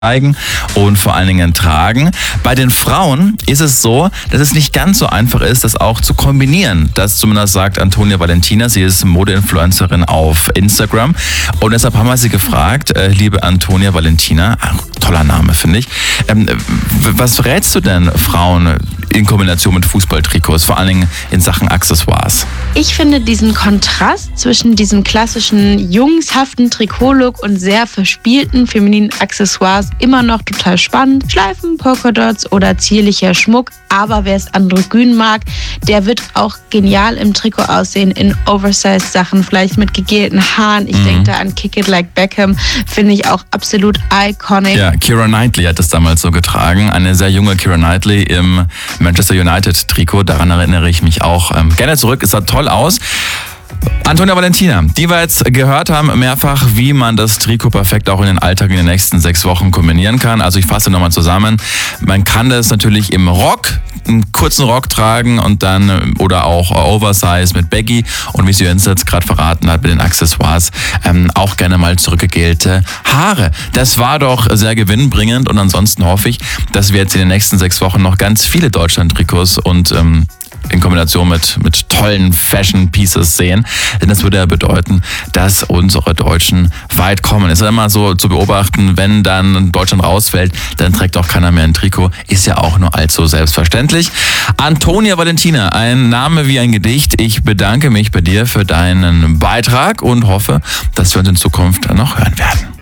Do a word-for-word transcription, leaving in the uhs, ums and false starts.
zeigen und vor allen Dingen tragen. Bei den Frauen ist es so, dass es nicht ganz so einfach ist, das auch zu kombinieren. Das zumindest sagt Antonia Valentina. Sie ist Modeinfluencerin auf Instagram und deshalb haben wir sie gefragt, äh, liebe Antonia Valentina, ach, toller Name finde ich, ähm, was rätst du denn Frauen in Kombination mit Fußballtrikots, vor allen Dingen in Sachen Accessoires? Ich finde diesen Kontrast zwischen diesem klassischen jungshaften Trikotlook und sehr verspielten femininen Accessoires immer noch total spannend. Schleifen, Polkadots oder zierlicher Schmuck. Aber wer es androgyn mag, der wird auch genial im Trikot aussehen, in Oversized-Sachen, vielleicht mit gegelten Haaren. Ich mhm. denke da an Kick It Like Beckham, finde ich auch absolut iconic. Ja, Keira Knightley hat das damals so getragen. Eine sehr junge Keira Knightley im Manchester United-Trikot. Daran erinnere ich mich auch ähm, gerne zurück. Es sah toll aus. Antonia Valentina, die wir jetzt gehört haben, mehrfach, wie man das Trikot perfekt auch in den Alltag in den nächsten sechs Wochen kombinieren kann. Also ich fasse nochmal zusammen. Man kann das natürlich im Rock, einen kurzen Rock tragen und dann oder auch Oversize mit Baggy und wie sie uns jetzt gerade verraten hat mit den Accessoires, ähm, auch gerne mal zurückgegelte Haare. Das war doch sehr gewinnbringend und ansonsten hoffe ich, dass wir jetzt in den nächsten sechs Wochen noch ganz viele Deutschland-Trikots und ähm, in Kombination mit, mit tollen Fashion-Pieces sehen. Denn das würde ja bedeuten, dass unsere Deutschen weit kommen. Es ist immer so zu beobachten, wenn dann Deutschland rausfällt, dann trägt auch keiner mehr ein Trikot. Ist ja auch nur allzu selbstverständlich. Antonia Valentina, ein Name wie ein Gedicht. Ich bedanke mich bei dir für deinen Beitrag und hoffe, dass wir uns in Zukunft noch hören werden.